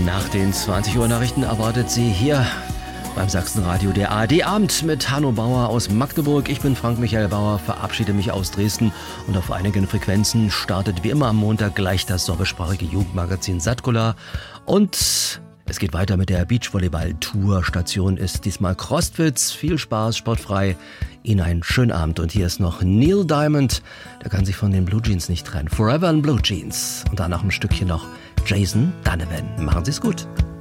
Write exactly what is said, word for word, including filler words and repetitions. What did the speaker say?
Nach den zwanzig Uhr Nachrichten erwartet Sie hier beim Sachsenradio der A R D-Abend mit Hanno Bauer aus Magdeburg. Ich bin Frank-Michael Bauer, verabschiede mich aus Dresden und auf einigen Frequenzen startet wie immer am Montag gleich das sorbesprachige Jugendmagazin Satkula. Und es geht weiter mit der Beachvolleyball-Tour. Station ist diesmal Crostwitz. Viel Spaß, sportfrei. Ihnen einen schönen Abend. Und hier ist noch Neil Diamond. Der kann sich von den Blue Jeans nicht trennen. Forever in Blue Jeans. Und danach ein Stückchen noch Jason Donovan. Machen Sie es gut.